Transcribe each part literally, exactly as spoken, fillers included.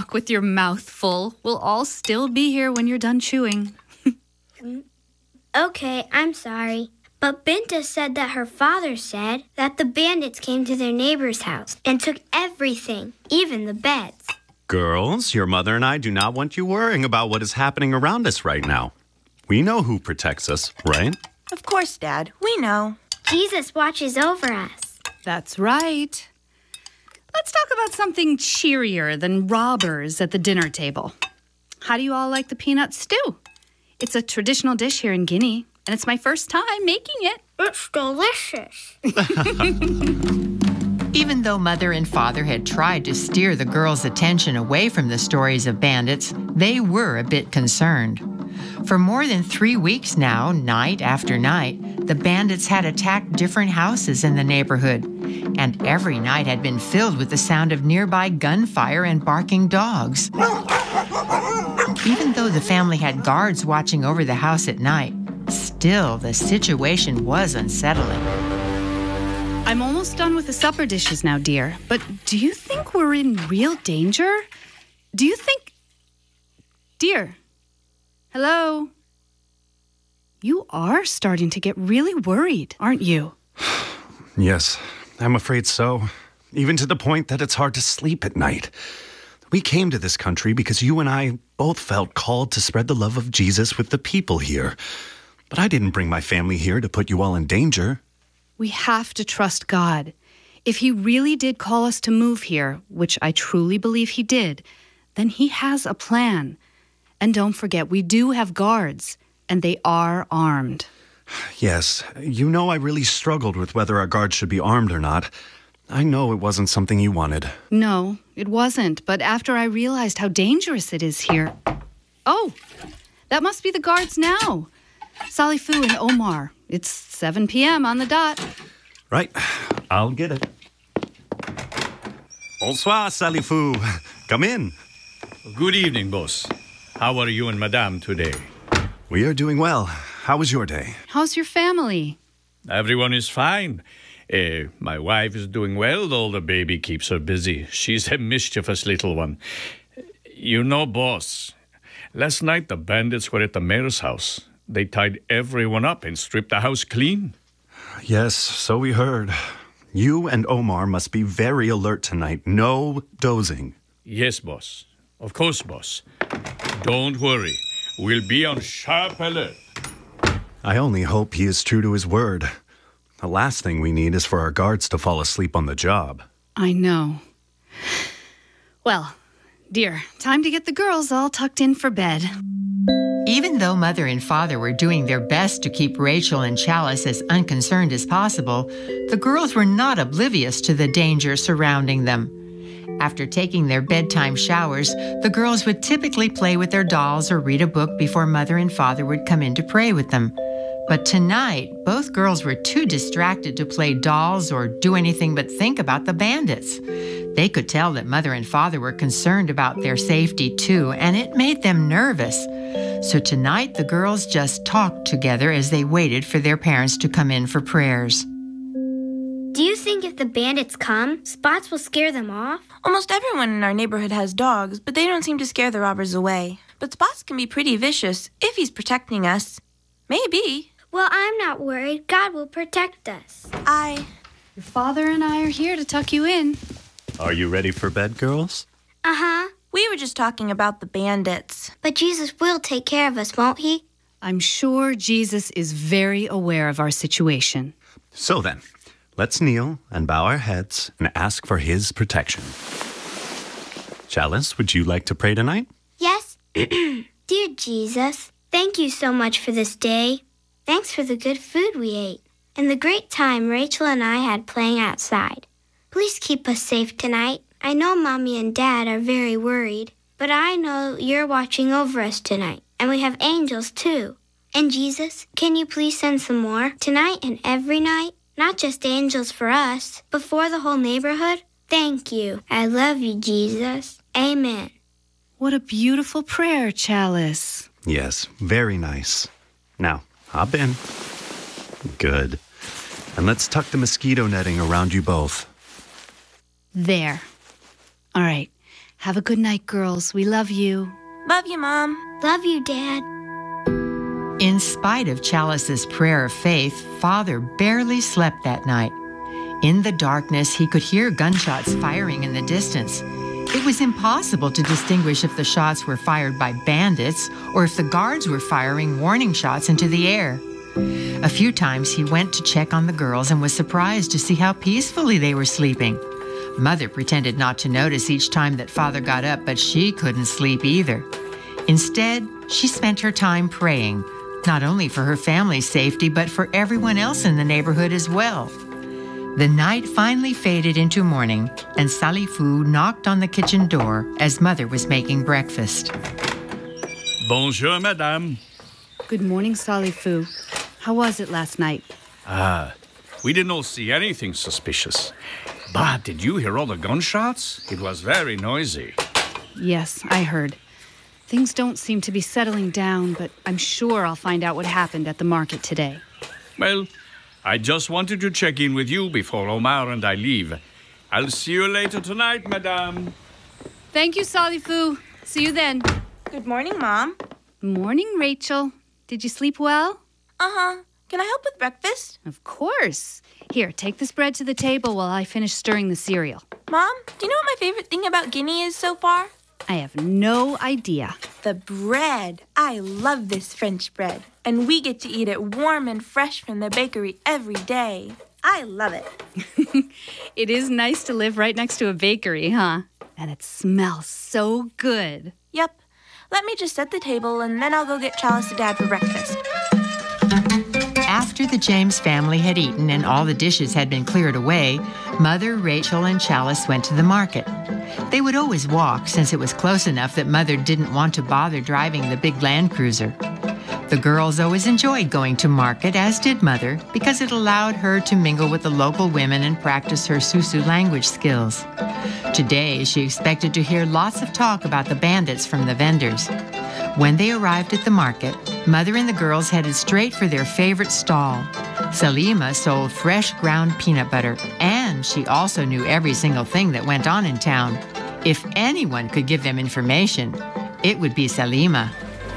talk with your mouth full. We'll all still be here when you're done chewing. Okay, I'm sorry. But Binta said that her father said that the bandits came to their neighbor's house and took everything, even the beds. Girls, your mother and I do not want you worrying about what is happening around us right now. We know who protects us, right? Of course, Dad. We know. Jesus watches over us. That's right. Let's talk about something cheerier than robbers at the dinner table. How do you all like the peanut stew? It's a traditional dish here in Guinea, and it's my first time making it. It's delicious. Even though Mother and Father had tried to steer the girls' attention away from the stories of bandits, they were a bit concerned. For more than three weeks now, night after night, the bandits had attacked different houses in the neighborhood, and every night had been filled with the sound of nearby gunfire and barking dogs. Even though the family had guards watching over the house at night, still the situation was unsettling. I'm almost done with the supper dishes now, dear. But do you think we're in real danger? Do you think... Dear? Hello? You are starting to get really worried, aren't you? Yes, I'm afraid so. Even to the point that it's hard to sleep at night. We came to this country because you and I both felt called to spread the love of Jesus with the people here. But I didn't bring my family here to put you all in danger. We have to trust God. If he really did call us to move here, which I truly believe he did, then he has a plan. And don't forget, we do have guards, and they are armed. Yes, you know I really struggled with whether our guards should be armed or not. I know it wasn't something you wanted. No, it wasn't. But after I realized how dangerous it is here... Oh, that must be the guards now. Salifu and Omar. It's seven p.m. on the dot. Right. I'll get it. Bonsoir, Salifu. Come in. Good evening, boss. How are you and Madame today? We are doing well. How was your day? How's your family? Everyone is fine. Uh, my wife is doing well, though the baby keeps her busy. She's a mischievous little one. You know, boss, last night the bandits were at the mayor's house. They tied everyone up and stripped the house clean. Yes, so we heard. You and Omar must be very alert tonight. No dozing. Yes, boss. Of course, boss. Don't worry. We'll be on sharp alert. I only hope he is true to his word. The last thing we need is for our guards to fall asleep on the job. I know. Well, dear, time to get the girls all tucked in for bed. Even though Mother and Father were doing their best to keep Rachel and Chalice as unconcerned as possible, the girls were not oblivious to the danger surrounding them. After taking their bedtime showers, the girls would typically play with their dolls or read a book before Mother and Father would come in to pray with them. But tonight, both girls were too distracted to play dolls or do anything but think about the bandits. They could tell that Mother and Father were concerned about their safety too, and it made them nervous. So tonight, the girls just talked together as they waited for their parents to come in for prayers. Do you think if the bandits come, Spots will scare them off? Almost everyone in our neighborhood has dogs, but they don't seem to scare the robbers away. But Spots can be pretty vicious if he's protecting us. Maybe. Well, I'm not worried. God will protect us. I... Your father and I are here to tuck you in. Are you ready for bed, girls? Uh-huh. We were just talking about the bandits. But Jesus will take care of us, won't he? I'm sure Jesus is very aware of our situation. So then, let's kneel and bow our heads and ask for his protection. Chalice, would you like to pray tonight? Yes. Dear Jesus, thank you so much for this day. Thanks for the good food we ate and the great time Rachel and I had playing outside. Please keep us safe tonight. I know Mommy and Dad are very worried, but I know you're watching over us tonight, and we have angels too. And Jesus, can you please send some more tonight and every night? Not just angels for us, but for the whole neighborhood? Thank you. I love you, Jesus. Amen. What a beautiful prayer, Chalice. Yes, very nice. Now, hop in. Good. And let's tuck the mosquito netting around you both. There. All right. Have a good night, girls. We love you. Love you, Mom. Love you, Dad. In spite of Chalice's prayer of faith, Father barely slept that night. In the darkness, he could hear gunshots firing in the distance. It was impossible to distinguish if the shots were fired by bandits or if the guards were firing warning shots into the air. A few times he went to check on the girls and was surprised to see how peacefully they were sleeping. Mother pretended not to notice each time that Father got up, but she couldn't sleep either. Instead, she spent her time praying, not only for her family's safety, but for everyone else in the neighborhood as well. The night finally faded into morning, and Salifou knocked on the kitchen door as Mother was making breakfast. Bonjour, madame. Good morning, Salifou. How was it last night? Ah, we did not see anything suspicious. But did you hear all the gunshots? It was very noisy. Yes, I heard. Things don't seem to be settling down, but I'm sure I'll find out what happened at the market today. Well, I just wanted to check in with you before Omar and I leave. I'll see you later tonight, madame. Thank you, Salifou. See you then. Good morning, Mom. Morning, Rachel. Did you sleep well? Uh-huh. Can I help with breakfast? Of course. Here, take this bread to the table while I finish stirring the cereal. Mom, do you know what my favorite thing about Guinea is so far? I have no idea. The bread. I love this French bread. And we get to eat it warm and fresh from the bakery every day. I love it. It is nice to live right next to a bakery, huh? And it smells so good. Yep. Let me just set the table and then I'll go get Chalice to Dad for breakfast. After the James family had eaten and all the dishes had been cleared away, Mother, Rachel, and Chalice went to the market. They would always walk since it was close enough that Mother didn't want to bother driving the big Land Cruiser. The girls always enjoyed going to market, as did Mother, because it allowed her to mingle with the local women and practice her Susu language skills. Today, she expected to hear lots of talk about the bandits from the vendors. When they arrived at the market, Mother and the girls headed straight for their favorite stall. Salima sold fresh ground peanut butter, and she also knew every single thing that went on in town. If anyone could give them information, it would be Salima.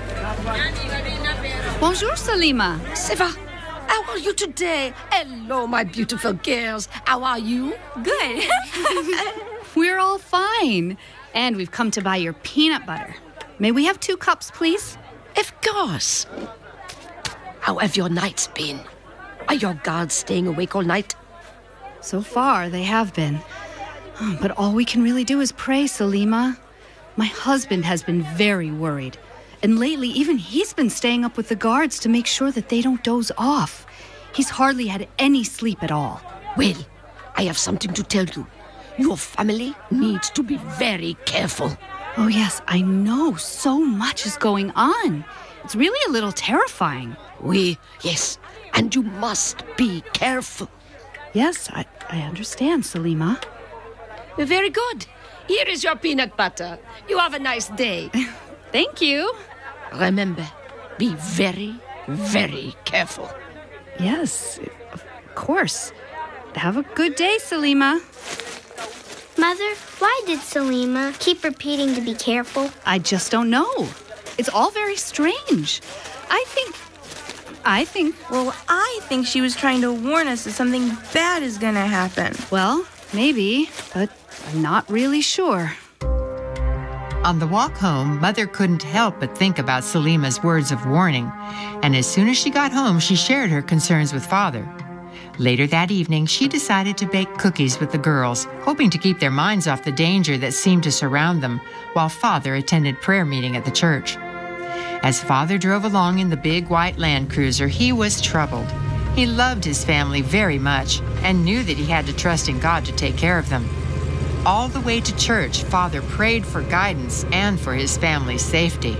Bonjour, Salima. Ça va? How are you today? Hello, my beautiful girls. How are you? Good. We're all fine. And we've come to buy your peanut butter. May we have two cups, please? Of course. How have your nights been? Are your guards staying awake all night? So far, they have been. But all we can really do is pray, Salima. My husband has been very worried. And lately, even he's been staying up with the guards to make sure that they don't doze off. He's hardly had any sleep at all. Well, I have something to tell you. Your family needs to be very careful. Oh, yes, I know. So much is going on. It's really a little terrifying. We, yes, and you must be careful. Yes, I, I understand, Salima. Very good. Here is your peanut butter. You have a nice day. Thank you. Remember, be very, very careful. Yes, of course. Have a good day, Salima. Mother, why did Salima keep repeating to be careful? I just don't know. It's all very strange. I think... I think... Well, I think she was trying to warn us that something bad is going to happen. Well, maybe, but I'm not really sure. On the walk home, Mother couldn't help but think about Salima's words of warning, and as soon as she got home, she shared her concerns with Father. Later that evening, she decided to bake cookies with the girls, hoping to keep their minds off the danger that seemed to surround them, while Father attended prayer meeting at the church. As Father drove along in the big white Land Cruiser, he was troubled. He loved his family very much and knew that he had to trust in God to take care of them. All the way to church, Father prayed for guidance and for his family's safety.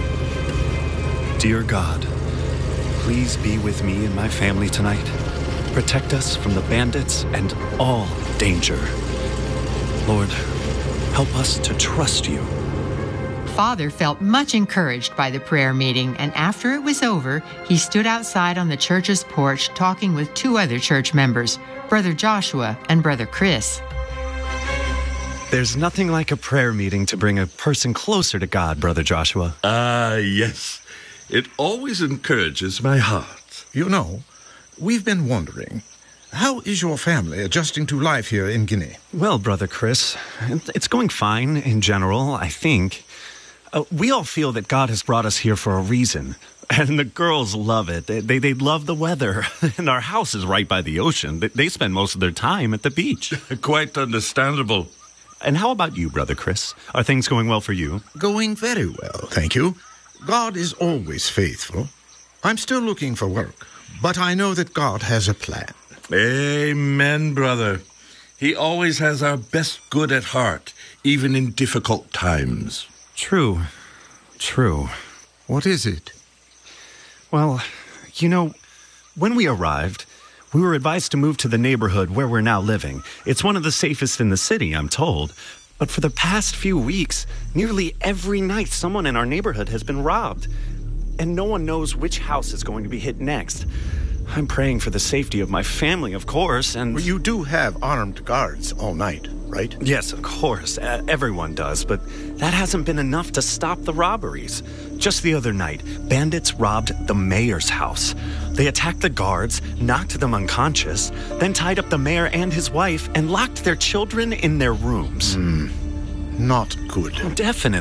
Dear God, please be with me and my family tonight. Protect us from the bandits and all danger. Lord, help us to trust you. Father felt much encouraged by the prayer meeting, and after it was over, he stood outside on the church's porch talking with two other church members, Brother Joshua and Brother Chris. There's nothing like a prayer meeting to bring a person closer to God, Brother Joshua. Ah, yes. It always encourages my heart. You know, we've been wondering, how is your family adjusting to life here in Guinea? Well, Brother Chris, it's going fine in general, I think. Uh, we all feel that God has brought us here for a reason. And the girls love it. They, they, they love the weather. And our house is right by the ocean. They, they spend most of their time at the beach. Quite understandable. And how about you, Brother Chris? Are things going well for you? Going very well, thank you. God is always faithful. I'm still looking for work, but I know that God has a plan. Amen, brother. He always has our best good at heart, even in difficult times. True. True. What is it? Well, you know, when we arrived, we were advised to move to the neighborhood where we're now living. It's one of the safest in the city, I'm told. But for the past few weeks, nearly every night someone in our neighborhood has been robbed. And no one knows which house is going to be hit next. I'm praying for the safety of my family, of course, and... Well, you do have armed guards all night, right? Yes, of course. Uh, everyone does, but that hasn't been enough to stop the robberies. Just the other night, bandits robbed the mayor's house. They attacked the guards, knocked them unconscious, then tied up the mayor and his wife and locked their children in their rooms. Mm, not good. Definitely.